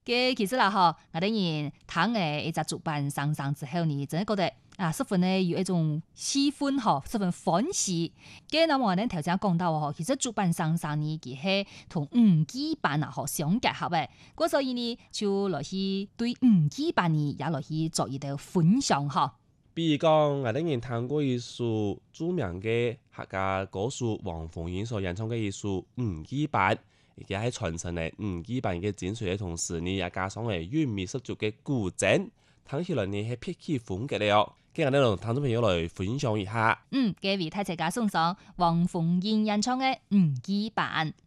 其實啦嗬，我哋人聽誒一隻主辦上之後呢，真係覺得十分呢有一種氣氛嗬，十分歡喜。咁我哋頭先講到嗬，其實主辦上呢，佢係同五 G 版嗬相結合嘅，咁所以呢就來去對五 G 版呢也來去做一啲分享嗬。 比如講，我哋人聽過一首著名嘅客家歌手黃鳳英所演唱嘅一首五 G 版。而家喺傳承咧五 G 版嘅精髓嘅同時呢，也加上係韻味十足嘅古箏，聽起來呢係撇起風格了。今日呢同聽眾朋友來分享一下。 各位大家送上黃鳳英演唱嘅五 G 版。